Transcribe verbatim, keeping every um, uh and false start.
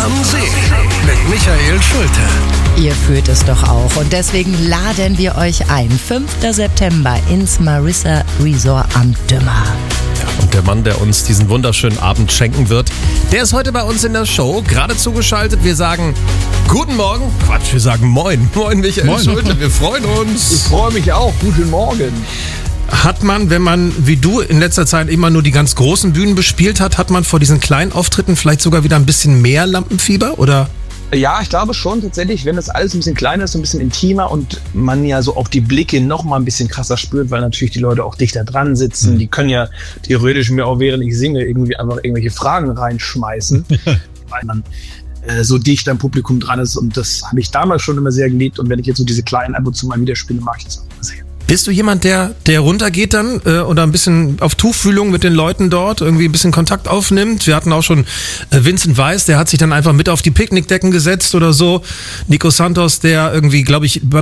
am See mit Michael Schulte. Ihr fühlt es doch auch und deswegen laden wir euch ein. fünfter September ins Marissa Resort am Dümmer. Und der Mann, der uns diesen wunderschönen Abend schenken wird, der ist heute bei uns in der Show, gerade zugeschaltet. Wir sagen guten Morgen, Quatsch, wir sagen moin. Moin Michael Moin. Schulte, wir freuen uns. Ich freue mich auch. Guten Morgen. Hat man, wenn man wie du in letzter Zeit immer nur die ganz großen Bühnen bespielt hat, hat man vor diesen kleinen Auftritten vielleicht sogar wieder ein bisschen mehr Lampenfieber, oder? Ja, ich glaube schon tatsächlich, wenn das alles ein bisschen kleiner ist, ein bisschen intimer und man ja so auch die Blicke noch mal ein bisschen krasser spürt, weil natürlich die Leute auch dichter dran sitzen. Mhm. Die können ja theoretisch mir auch, während ich singe, irgendwie einfach irgendwelche Fragen reinschmeißen, weil man äh, so dicht am Publikum dran ist. Und das habe ich damals schon immer sehr geliebt. Und wenn ich jetzt so diese kleinen ab und zu mal wieder spiele, mag ich das auch immer sehr. Bist du jemand, der, der runtergeht dann äh, oder ein bisschen auf Tuchfühlung mit den Leuten dort, irgendwie ein bisschen Kontakt aufnimmt? Wir hatten auch schon äh, Vincent Weiss, der hat sich dann einfach mit auf die Picknickdecken gesetzt oder so. Nico Santos, der irgendwie, glaube ich,